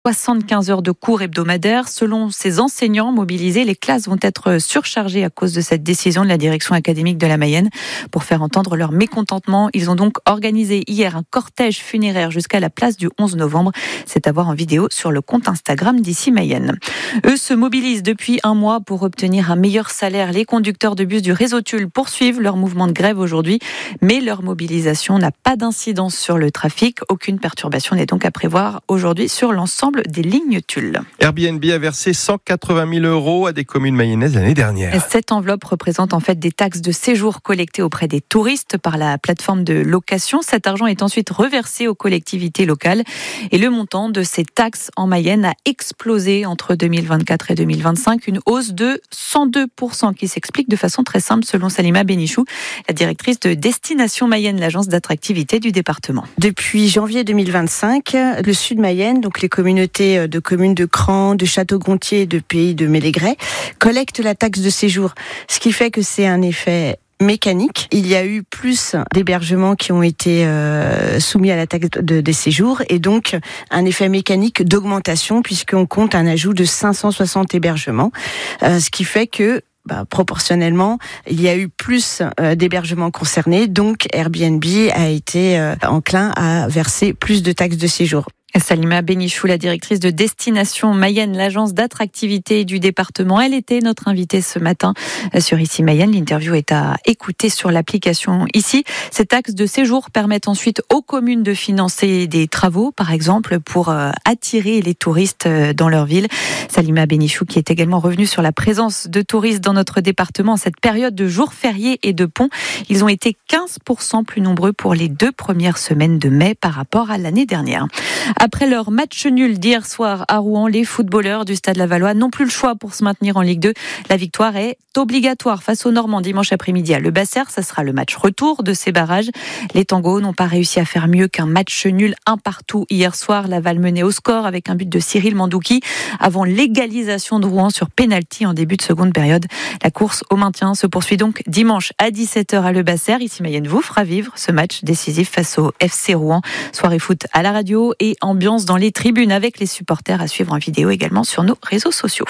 75 heures de cours hebdomadaires. Selon ces enseignants mobilisés, les classes vont être surchargées à cause de cette décision de la direction académique de la Mayenne. Pour faire entendre leur mécontentement, ils ont donc organisé hier un cortège funéraire jusqu'à la place du 11 novembre. C'est à voir en vidéo sur le compte Instagram d'Ici Mayenne. Eux se mobilisent depuis un mois pour obtenir un meilleur salaire. Les conducteurs de bus du réseau Tulle poursuivent leur mouvement de grève aujourd'hui, mais leur mobilisation n'a pas d'incidence sur le trafic. Aucune perturbation n'est donc à prévoir aujourd'hui sur l'ensemble des lignes Tulle. Airbnb a versé 180 000 € à des communes mayennaises l'année dernière. Cette enveloppe représente en fait des taxes de séjour collectées auprès des touristes par la plateforme de location. Cet argent est ensuite reversé aux collectivités locales et le montant de ces taxes en Mayenne a explosé entre 2024 et 2025, une hausse de 102% qui s'explique de façon très simple selon Salima Benichou, la directrice de Destination Mayenne, l'agence d'attractivité du département. Depuis janvier 2025, le sud Mayenne, donc les communautés de communes de Cran, de Château-Gontier, de Pays de Mélégret, collectent la taxe de séjour. Ce qui fait que c'est un effet mécanique. Il y a eu plus d'hébergements qui ont été soumis à la taxe des séjours et donc un effet mécanique d'augmentation puisqu'on compte un ajout de 560 hébergements. Ce qui fait que proportionnellement, il y a eu plus d'hébergements concernés, donc Airbnb a été enclin à verser plus de taxes de séjour. Salima Benichou, la directrice de Destination Mayenne, l'agence d'attractivité du département. Elle était notre invitée ce matin sur Ici Mayenne. L'interview est à écouter sur l'application Ici. Ces taxes de séjour permettent ensuite aux communes de financer des travaux, par exemple, pour attirer les touristes dans leur ville. Salima Benichou, qui est également revenue sur la présence de touristes dans notre département en cette période de jours fériés et de ponts. Ils ont été 15% plus nombreux pour les 2 premières semaines de mai par rapport à l'année dernière. Après leur match nul d'hier soir à Rouen, les footballeurs du Stade Lavallois n'ont plus le choix pour se maintenir en Ligue 2. La victoire est obligatoire face aux Normands dimanche après-midi à Le Basser. Ça sera le match retour de ces barrages. Les Tangos n'ont pas réussi à faire mieux qu'un match nul 1-1 hier soir. Laval menait au score avec un but de Cyril Mandouki avant l'égalisation de Rouen sur pénalty en début de seconde période. La course au maintien se poursuit donc dimanche à 17h à Le Basser. Ici Mayenne vous fera vivre ce match décisif face au FC Rouen. Soirée foot à la radio et ambiance dans les tribunes avec les supporters à suivre en vidéo également sur nos réseaux sociaux.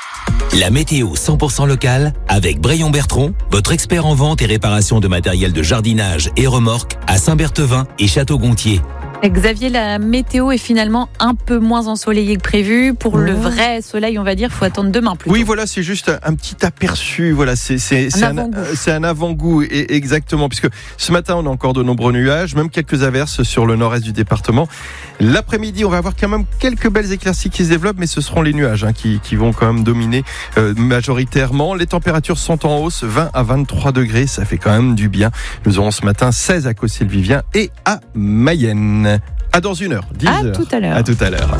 La météo 100% locale avec Braillon Bertron, votre expert en vente et réparation de matériel de jardinage et remorques à Saint-Berthevin et Château-Gontier. Xavier, la météo est finalement un peu moins ensoleillée que prévu. Pour le vrai soleil, on va dire, il faut attendre demain plutôt. Oui, voilà, c'est juste un petit aperçu. Voilà, c'est un avant-goût. Et exactement, puisque ce matin, on a encore de nombreux nuages, même quelques averses sur le nord-est du département. L'après-midi, on va avoir quand même quelques belles éclaircies qui se développent, mais ce seront les nuages qui vont quand même dominer majoritairement. Les températures sont en hausse, 20 à 23 degrés, ça fait quand même du bien. Nous aurons ce matin 16 à Cossé-le-Vivien et à Mayenne. À dans 1 heure, 10 heures. Tout à l'heure. À tout à l'heure.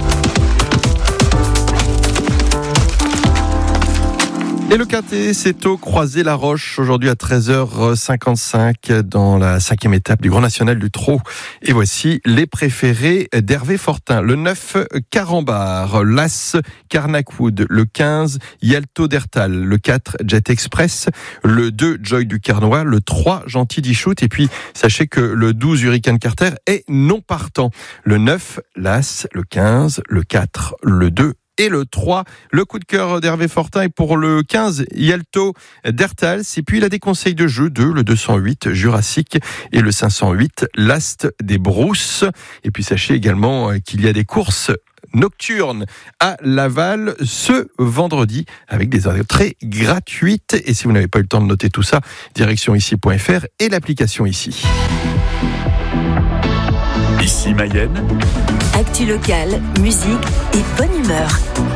Et le quintet, c'est au Croisé-la-Roche, aujourd'hui à 13h55 dans la 5e étape du Grand National du Trot. Et voici les préférés d'Hervé Fortin. Le 9, Carambar, l'As, Carnac-Wood, le 15, Yalto d'Ertal, le 4, Jet Express, le 2, Joy du Carnois, le 3, Gentil d'Ichout. Et puis, sachez que le 12, Hurricane Carter est non partant. Le 9, l'As, le 15, le 4, le 2, et le 3, le coup de cœur d'Hervé Fortin est pour le 15, Yalto d'Ertals. Et puis il a des conseils de jeu, 2, le 208, Jurassique, et le 508, L'Ast des Brousses. Et puis sachez également qu'il y a des courses nocturnes à Laval ce vendredi avec des entrées gratuites. Et si vous n'avez pas eu le temps de noter tout ça, direction ici.fr et l'application Ici. Ici Mayenne. Actu locale, musique et bonne humeur.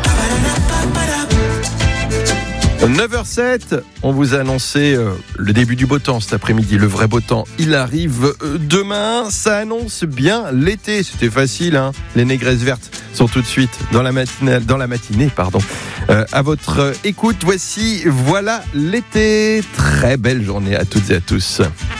9h07, on vous a annoncé le début du beau temps cet après-midi. Le vrai beau temps, il arrive demain. Ça annonce bien l'été. C'était facile, hein. Les négresses vertes sont tout de suite dans la matinée. À votre écoute, voici Voilà l'été. Très belle journée à toutes et à tous.